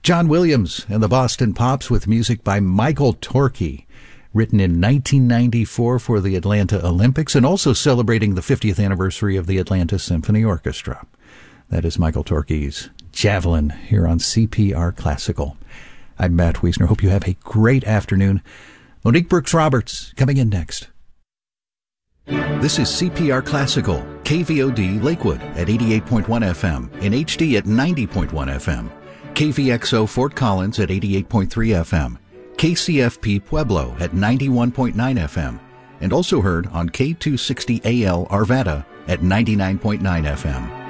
John Williams and the Boston Pops with music by Michael Torke, written in 1994 for the Atlanta Olympics and also celebrating the 50th anniversary of the Atlanta Symphony Orchestra. That is Michael Torke's Javelin here on CPR Classical. I'm Matt Wiesner. Hope you have a great afternoon. Monique Brooks-Roberts coming in next. This is CPR Classical, KVOD Lakewood at 88.1 FM, in HD at 90.1 FM, KVXO Fort Collins at 88.3 FM, KCFP Pueblo at 91.9 FM, and also heard on K260AL Arvada at 99.9 FM.